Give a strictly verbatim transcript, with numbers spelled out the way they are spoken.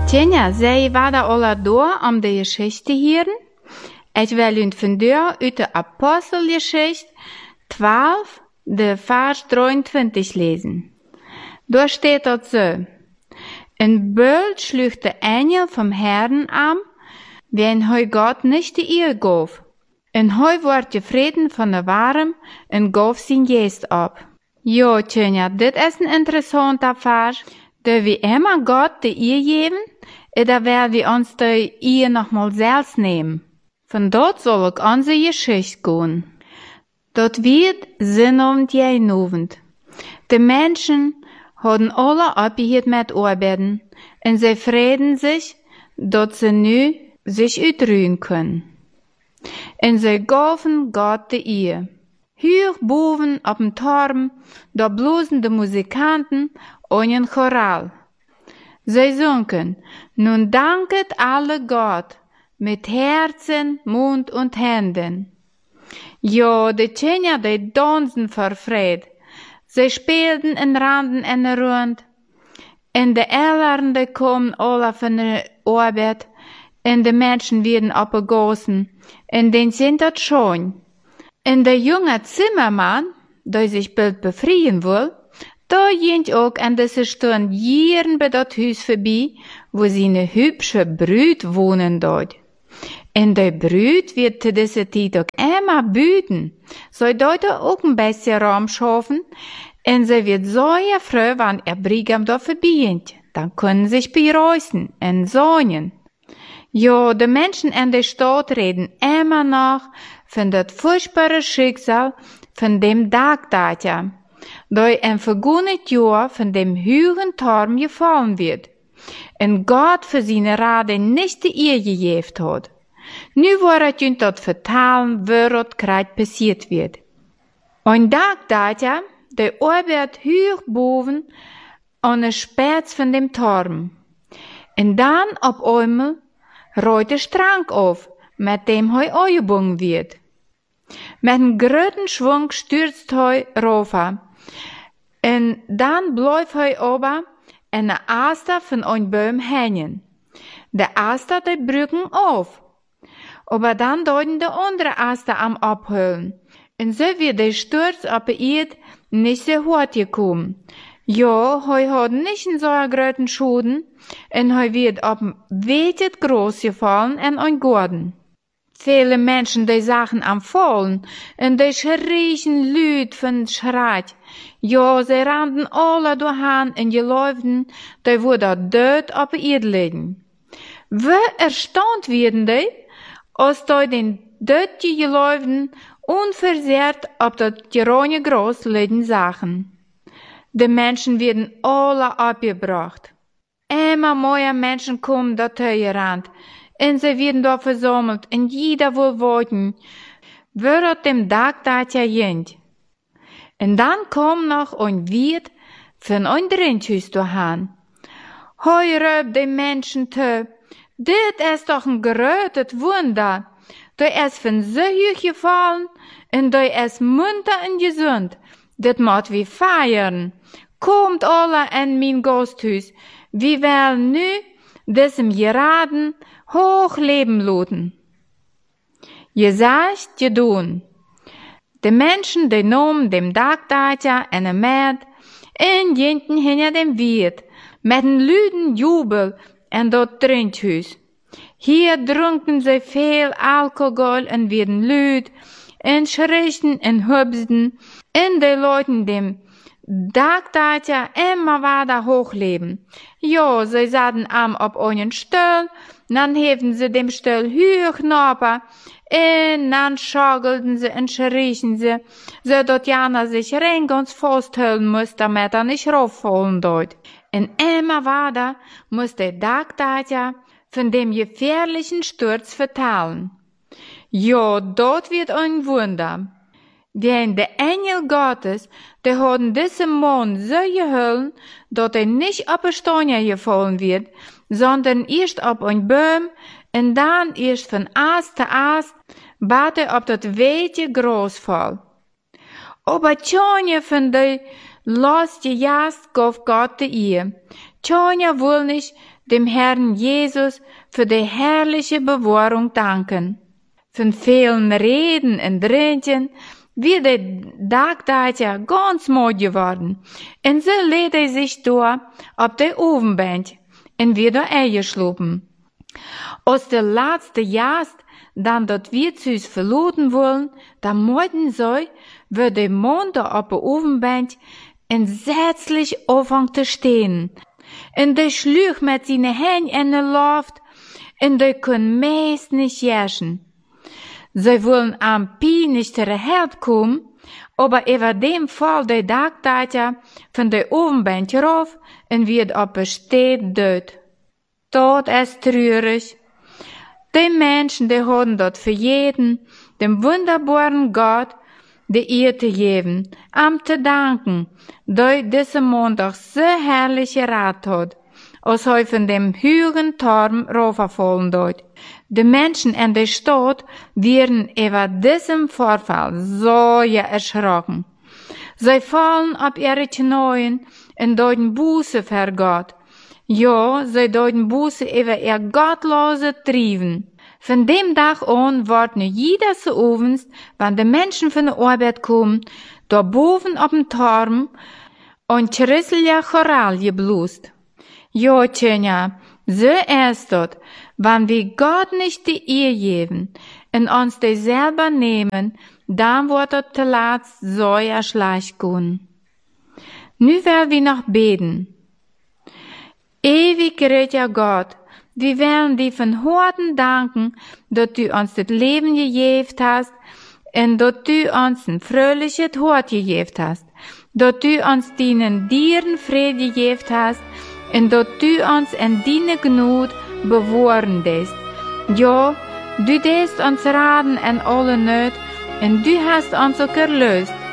Tjenja, zij waren alle door om de geschichte hier. Ik wil u vandaag uit de Apostelgeschichte twaalf, de vers drieëntwintig lezen. Daar steht dat zo. Een Beul schlug de Engel vom Herrn an, wenn hij Gott nicht die Ehe gaf. En hij wordt tevreden van de warm en gaf zijn geest op. Jo, Tjenja, dit is een interessante vers. Dat we immer Gott de Ehe geven, oder werden wir uns die Ehe nochmal selbst nehmen? Von dort soll ich unsere Geschichte gehen. Dort wird sinnend jeinowend. Die Menschen haben alle abgehört mit Arbeiten, und sie freuen sich, dass sie nu sich uitruhen können. Und sie gaven Gott die Ehe. Hoch boven op dem Turm, da blosen de Musikanten und ein Choral. Sie sunken, nun danket alle Gott, mit Herzen, Mund und Händen. Jo, de Tjenja, de dansen vor Fried. Sie spielten in Randen en rund. En de Ellern, de kommen alle von der Arbeit. En de Menschen werden abgegossen. En den sind dat schon. En der junge Zimmermann, der sich bald befreien will, da ging auch an diese Stunde jeden bei dat Haus vorbei, wo seine hübsche Brüd wohnen dort. En der Brüd wird zu dieser Zeit auch immer büten, soll dort auch ein bisschen Raum schaffen, en sie wird so froh, wenn er Brigam da vorbeigeht. Dann können sich bereisen en sonnen. Jo, die Menschen in der Stadt reden immer noch von dat furchtbare Schicksal von dem Dagdater, da ein vergangenes Jahr von dem höheren Turm gefallen wird, und Gott für seine Rade nicht die Ehe gegeben hat. Nu wordt het dat vertalen, wat gerade passiert wird. Ein Dagdater, der arbeitet hoch boven an der Spitze von dem Turm. Und dann auf einmal rollt der Strang auf, mit dem er angebunden wird. Mit einem großen Schwung stürzt er rauf. Und dann bleibt er aber in der Aster von einem Baum hängen. Der Aster, die brücken auf. Aber dann deuten die andere Aster am abhöhlen. Und so wird der Sturz auf die Erde nicht so hart gekommen. Ja, er hat nicht so einen großen Schaden, und er wird auf dem Wetet groß gefallen in ein Garten. Viele Menschen, die Sachen am Fallen, und die schrien Lüd von Schreit. Ja, sie rannten alle durchhin und geläuften, die wurden dort auf die Erde liegen. Wie erstaunt werden die, als die den dort geläuften unversehrt auf das Tirone groß liegen sahen. Die Menschen werden alle abgebracht. Immer mehr Menschen kommen dorthin gerannt, und sie werden dort versammelt, und jeder will warten, wer dem Dagdater geht. Und dann kommt noch ein Wirt von ein Drindhus dahin. Hoi röp die Menschen zu, dit ist doch ein gerötet Wunder. Der ist von so hoch gefallen, und der ist munter und gesund. Dit moet wir feiern. Kommt alle in mein Gasthus. Wir wollen nu diesem geraden hoch leben lassen. Gesagt, gedaan. Die Menschen, die nahmen dem Dagdater eine Mäd und gingen hinter dem Wirt mit einem lüden Jubel in dort Trindhus. Hier trunken sie viel Alkohol und werden lüd und schrien und hüpsten und die Leute dem Dagdater immer weiter hochleben. Ja, sie saßen am auf einen Stuhl, dann heben sie dem Stuhl hoch napper, und dann schagelten sie und schrien sie, so dass Jana sich rein ganz festhalten muss, damit er nicht rauffallen dort. Und immer weiter muss der Dagdater von dem gefährlichen Sturz vertellen. Ja, dort wird ein Wunder. Denn der Engel Gottes, der hat diesem Mann so geholfen, dass er nicht auf ein Stein gefallen wird, sondern erst auf ein Baum und dann erst von Ast zu Ast, bis er auf das weite Gras fällt. Aber keine von den Last gejast gaf Gott die Ehe. Keiner will nicht, dem Herrn Jesus für die herrliche Bewahrung danken. Von vielen Reden und Dränchen wird der Dagdater ganz mooi geworden. Und so lädt er sich da auf der Ofenbank und wird da eingeschlafen. Als der letzte Jast dann dort Wirtshaus verlassen wollen, dann meinten sie, wird der Mann da auf der Ofenbank entsetzlich anfangen zu stehen. Und der schlug mit seinen Händen in die Luft, und der kann meist nicht jaschen. Sie wollen am Pi nicht herkommen, aber über dem Fall der Dagdater von der Ofenbank rauf und wird auf besteht dort. Dort ist traurig. Die Menschen, die haben dort für jeden, dem wunderbaren Gott, die Erde geben, am zu danken, da dieser Montag so herrlich Rat hat, als er von dem höheren Turm raufgefallen dort. Die Menschen in der Stadt werden über diesem Vorfall so erschrocken. Sie fallen auf ihre Knien und deuten Buße für Gott. Ja, sie deuten Buße über ihr gottlose Trieben. Von dem Tag an wird nur jeder so abends, wenn die Menschen von der Arbeit kommen, da boven auf dem Turm und christlicher Choral geblust. Ja, Tjena, so ist das, wenn wir Gott nicht die Ehe geben und uns die selber nehmen, dann wird das zuletzt so ja schlecht gehen. Nu werden wir noch beten. Ewig gerechter Gott, wir wollen dir von Herzen danken, dass du uns das Leben gegeben hast und dass du uns ein fröhliches Hort gegeben hast, dass du uns deinen Dieren Frieden gegeben hast und dass du uns in deine Gnade bewahren lässt. Ja, du lässt uns raten in alle Not und du hast uns auch erlöst.